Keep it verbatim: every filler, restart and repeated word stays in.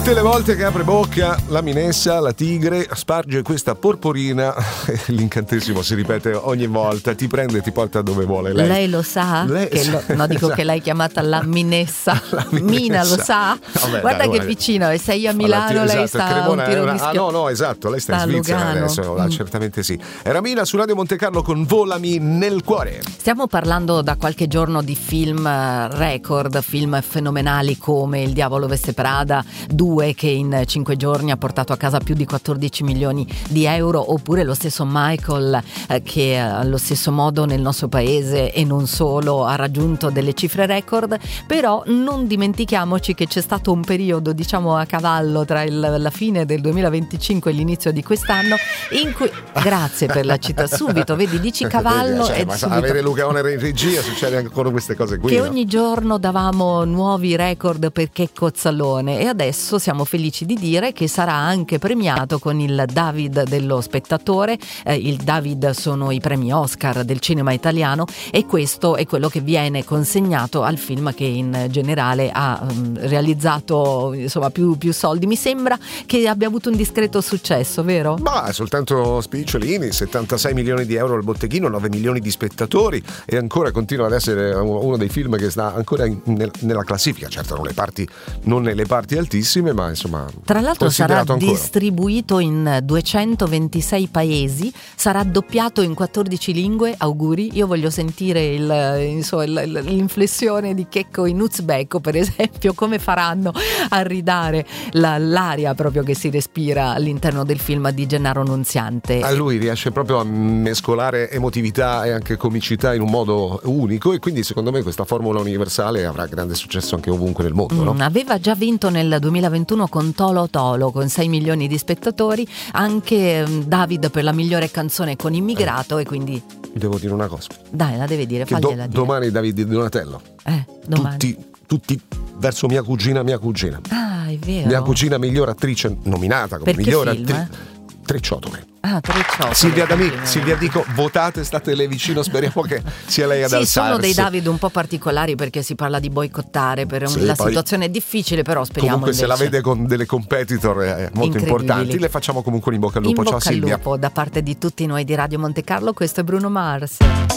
Tutte le volte che apre bocca la minessa, la tigre, sparge questa porporina, l'incantesimo si ripete ogni volta, ti prende e ti porta dove vuole. Lei, lei lo sa? Lei... Che lo... No, dico che l'hai chiamata la minessa. La minessa. Mina lo sa? Vabbè, guarda dai, che guarda. vicino, e sei a Milano, esatto, lei sta Cremona un tiro una... di Ah no, no, esatto, lei sta, sta in Svizzera adesso, mm. certamente sì. Era Mina su Radio Monte Carlo con Volami nel cuore. Stiamo parlando da qualche giorno di film record, film fenomenali come Il diavolo veste Prada due, che in cinque giorni ha portato a casa più di quattordici milioni di euro, oppure lo stesso Michael eh, che allo stesso modo nel nostro paese e non solo ha raggiunto delle cifre record. Però non dimentichiamoci che c'è stato un periodo, diciamo a cavallo tra il, la fine del duemilaventicinque e l'inizio di quest'anno, in cui grazie per la città, subito vedi, dici cavallo cioè, e ma subito... avere Luca Onere in regia succede ancora queste cose qui, che no? Ogni giorno davamo nuovi record per Checco Zalone, e adesso siamo felici di dire che sarà anche premiato con il David dello spettatore. Eh, il David sono i premi Oscar del cinema italiano, e questo è quello che viene consegnato al film che in generale ha um, realizzato insomma più, più soldi. Mi sembra che abbia avuto un discreto successo, vero? Ma soltanto spicciolini, settantasei milioni di euro al botteghino, nove milioni di spettatori, e ancora continua ad essere uno dei film che sta ancora in, nel, nella classifica. Certo non le parti non nelle parti altissime, ma insomma, tra l'altro sarà ancora distribuito in duecentoventisei paesi, sarà doppiato in quattordici lingue. Auguri, io voglio sentire il, insomma, l'inflessione di Checco in uzbeko, per esempio, come faranno a ridare la, l'aria proprio che si respira all'interno del film di Gennaro Nunziante. A lui riesce proprio a mescolare emotività e anche comicità in un modo unico, e quindi secondo me questa formula universale avrà grande successo anche ovunque nel mondo, no? Mm, aveva già vinto nel duemilaventuno con Tolo Tolo con sei milioni di spettatori, anche um, David per la migliore canzone con Immigrato, eh. E quindi devo dire una cosa, dai, la devi dire, che fagliela do, dire. Domani David di Donatello, eh, domani. tutti, tutti verso mia cugina mia cugina ah, è vero, mia cugina miglior attrice nominata come per miglior film, attrice eh? Trecciotole. Ah, Trecciotole. Silvia D'Amico, Silvia Dico, votate, statele vicino, speriamo che sia lei ad sì, alzarsi. sono dei David un po' particolari, perché si parla di boicottare per sì, la poi, situazione è difficile, però speriamo comunque invece. se la vede con delle competitor eh, molto importanti, le facciamo comunque un in bocca al lupo. In Ciao bocca al Silvia. lupo da parte di tutti noi di Radio Monte Carlo. Questo è Bruno Mars.